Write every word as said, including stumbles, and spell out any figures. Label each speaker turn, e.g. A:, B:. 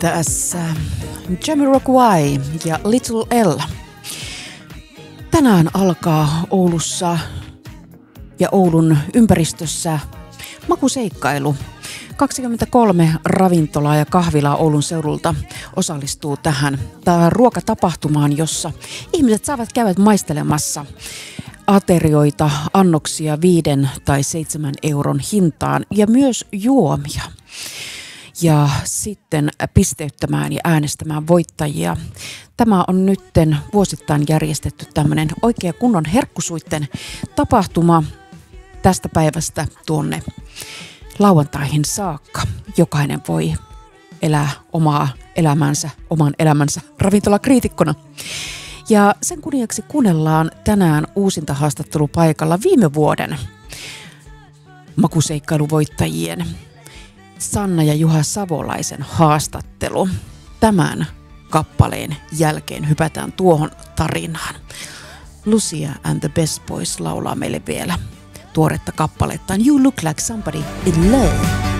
A: tässä Jamiroquai ja Little L. Tänään alkaa Oulussa ja Oulun ympäristössä makuseikkailu. kaksikymmentäkolme ravintolaa ja kahvilaa Oulun seudulta osallistuu tähän ruokatapahtumaan, jossa ihmiset saavat käydä maistelemassa aterioita, annoksia viiden tai seitsemän euron hintaan ja myös juomia. Ja sitten pisteyttämään ja äänestämään voittajia. Tämä on nytten vuosittain järjestetty tämmöinen oikea kunnon herkkusuitten tapahtuma tästä päivästä tuonne lauantaihin saakka. Jokainen voi elää omaa elämänsä, oman elämänsä ravintolakriitikkona. Ja sen kunniaksi kuunnellaan tänään uusinta haastattelu paikalla viime vuoden makuseikkailuvoittajien Sanna ja Juha Savolaisen haastattelu. Tämän kappaleen jälkeen hypätään tuohon tarinaan. Lucia and the Best Boys laulaa meille vielä tuoretta kappalettaan You Look Like Somebody in Love.